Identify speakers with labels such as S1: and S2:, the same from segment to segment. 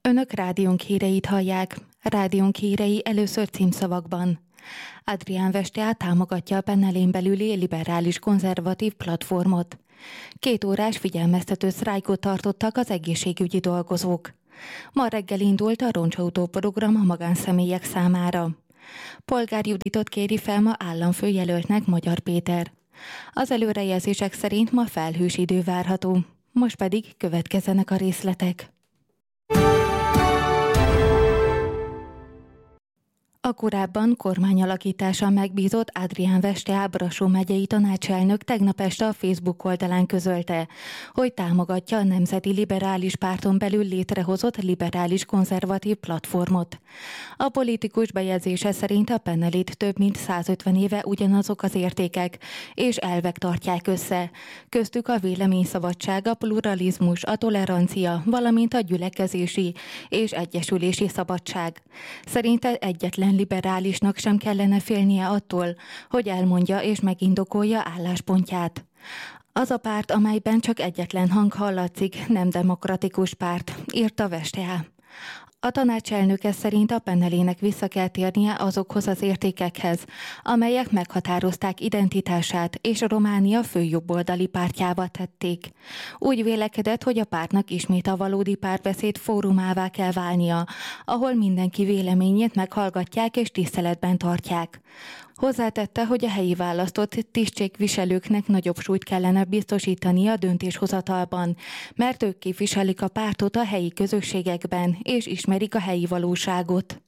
S1: Önök rádiónk híreit hallják. Rádiónk hírei először címszavakban. Adrián Vestea támogatja a Pennelén belüli liberális konzervatív platformot. 2 órás figyelmeztető sztrájkot tartottak az egészségügyi dolgozók. Ma reggel indult a roncsautó program a magánszemélyek számára. Polgár Juditot kéri fel ma államfőjelöltnek Magyar Péter. Az előrejelzések szerint ma felhős idő várható. Most pedig következzenek a részletek. A korábban kormányalakítással megbízott Adrián Vestea Brassó megyei tanácselnök tegnap este a Facebook oldalán közölte, hogy támogatja a Nemzeti Liberális Párton belül létrehozott liberális konzervatív platformot. A politikus bejegyzése szerint a Pennelét több mint 150 éve ugyanazok az értékek és elvek tartják össze. Köztük a véleményszabadság, a pluralizmus, a tolerancia, valamint a gyülekezési és egyesülési szabadság. Szerinte egyetlen liberálisnak sem kellene félnie attól, hogy elmondja és megindokolja álláspontját. Az a párt, amelyben csak egyetlen hang hallatszik, nem demokratikus párt, írta Vestea. A tanácselnöke szerint a Pennelének vissza kell térnie azokhoz az értékekhez, amelyek meghatározták identitását és Románia főjobboldali pártjává tették. Úgy vélekedett, hogy a pártnak ismét a valódi párbeszéd fórumává kell válnia, ahol mindenki véleményét meghallgatják és tiszteletben tartják. Hozzátette, hogy a helyi választott tisztségviselőknek nagyobb súlyt kellene biztosítani a döntéshozatalban, mert ők képviselik a pártot a helyi közösségekben, és ismerik a helyi valóságot.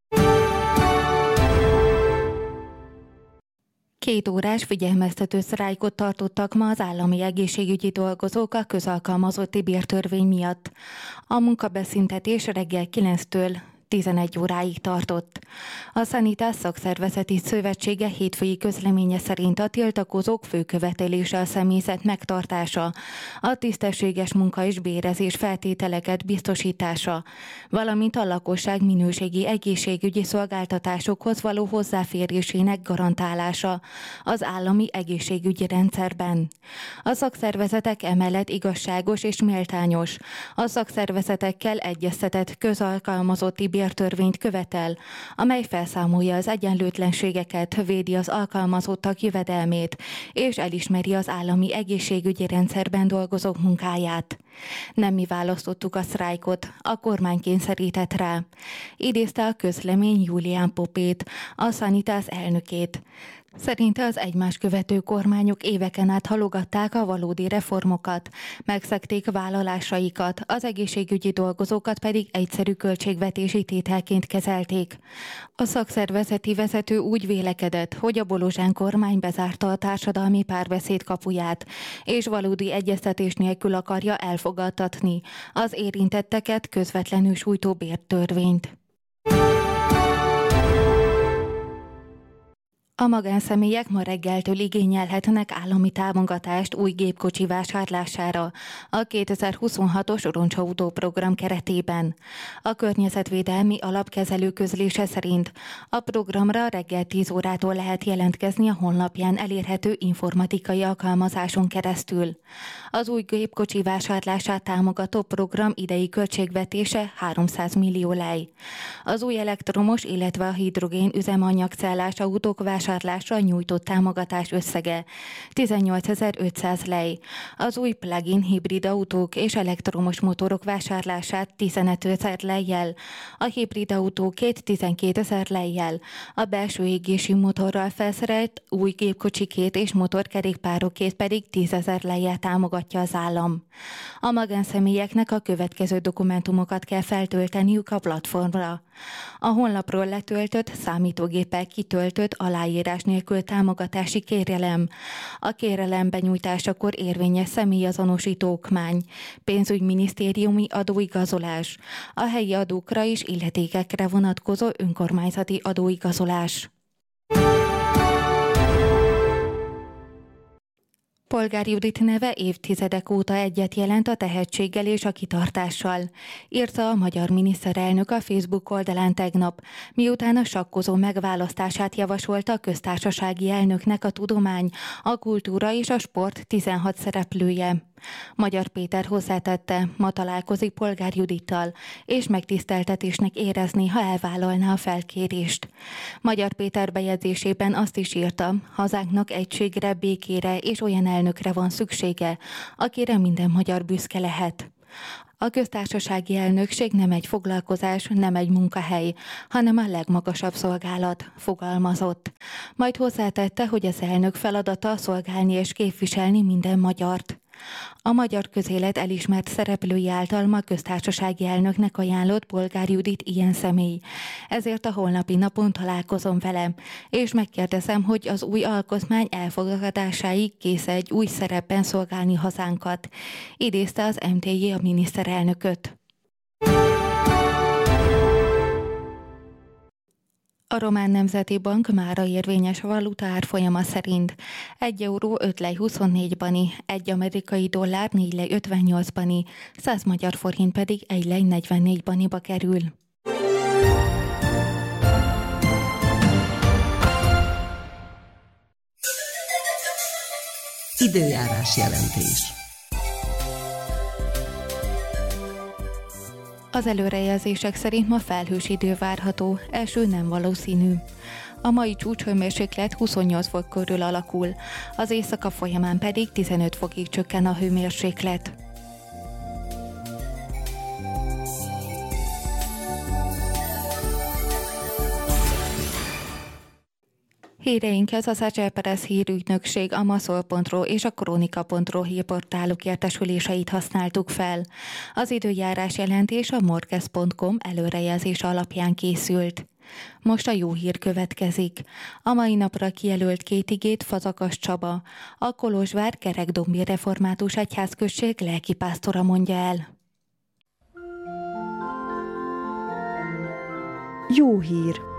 S1: 2 órás figyelmeztető sztrájkot tartottak ma az állami egészségügyi dolgozók a közalkalmazotti bértörvény miatt. A munkabeszüntetés reggel 9-től 11 óráig tartott. A Sanitas Szakszervezeti Szövetsége hétfői közleménye szerint a tiltakozók fő követelése a személyzet megtartása, a tisztességes munka és bérezés feltételeket biztosítása, valamint a lakosság minőségi egészségügyi szolgáltatásokhoz való hozzáférésének garantálása az állami egészségügyi rendszerben. A szakszervezetek emellett igazságos és méltányos, a szakszervezetekkel egyeztetett közalkalmazotti bértörvényt követel, amely felszámolja az egyenlőtlenségeket, védi az alkalmazottak jövedelmét, és elismeri az állami egészségügyi rendszerben dolgozók munkáját. Nem mi választottuk a sztrájkot, a kormány kényszerített rá, idézte a közlemény Julián Popét, a Sanitas elnökét. Szerinte az egymást követő kormányok éveken át halogatták a valódi reformokat, megszegték vállalásaikat, az egészségügyi dolgozókat pedig egyszerű költségvetési tételként kezelték. A szakszervezeti vezető úgy vélekedett, hogy a Bolozsán kormány bezárta a társadalmi párbeszéd kapuját, és valódi egyeztetés nélkül akarja elfogadtatni az érintetteket közvetlenül sújtó bértörvényt. A magánszemélyek ma reggeltől igényelhetnek állami támogatást új gépkocsi vásárlására a 2026-os roncsautó program keretében. A Környezetvédelmi Alapkezelő közlése szerint a programra reggel 10 órától lehet jelentkezni a honlapján elérhető informatikai alkalmazáson keresztül. Az új gépkocsi vásárlását támogató program idei költségvetése 300 millió lej. Az új elektromos, illetve a hidrogén üzemanyagcellás autók vásárlásra nyújtott támogatás összege 18.500 lej. Az új plug-in hibrid autók és elektromos motorok vásárlását 15.000 lejjel, a hibrid autókét 12.000 lejjel, a belső égési motorral felszerelt új gépkocsikét és motorkerékpárokét pedig 10.000 lejjel támogatja az állam. A magánszemélyeknek a következő dokumentumokat kell feltölteniük a platformra. A honlapról letöltött, számítógéppel kitöltött aláírás nélkül támogatási kérelem, a kérelem benyújtásakor érvényes személyazonosító okmány, pénzügyminisztériumi adóigazolás, a helyi adókra és illetékekre vonatkozó önkormányzati adóigazolás. Polgár Judit neve évtizedek óta egyet jelent a tehetséggel és a kitartással, írta a magyar miniszterelnök a Facebook oldalán tegnap, miután a sakkozó megválasztását javasolta a köztársasági elnöknek a tudomány, a kultúra és a sport 16 szereplője. Magyar Péter hozzátette, ma találkozik Polgár Judittal, és megtiszteltetésnek érezni, ha elvállalná a felkérést. Magyar Péter bejegyzésében azt is írta, hazánknak egységre, békére és olyan elnökre van szüksége, akire minden magyar büszke lehet. A köztársasági elnökség nem egy foglalkozás, nem egy munkahely, hanem a legmagasabb szolgálat, fogalmazott. Majd hozzátette, hogy az elnök feladata szolgálni és képviselni minden magyart. A magyar közélet elismert szereplői által ma köztársasági elnöknek ajánlott Polgár Judit ilyen személy. Ezért a holnapi napon találkozom vele, és megkérdezem, hogy az új alkotmány elfogadásáig kész egy új szerepben szolgálni hazánkat. Idézte az MTJ a miniszterelnököt. A Román Nemzeti Bank mára érvényes valuta árfolyama szerint 1 euró 5 lej 24 bani, 1 amerikai dollár 4 lej 58 bani, 100 magyar forint pedig 1 lej 44 baniba kerül.
S2: Időjárás jelentés.
S1: Az előrejelzések szerint ma felhős idő várható, eső nem valószínű. A mai csúcshőmérséklet 28 fok körül alakul, az éjszaka folyamán pedig 15 fokig csökken a hőmérséklet. Híreinkhez az Acerperes hírügynökség, a Maszol.ro és a Kronika.ro hírportálok értesüléseit használtuk fel. Az időjárás jelentés a morges.com előrejelzése alapján készült. Most a jó hír következik. A mai napra kijelölt 2 igét Fazakas Csaba, a Kolozsvár Kerekdombi Református Egyházközség lelkipásztora mondja el.
S3: Jó hír!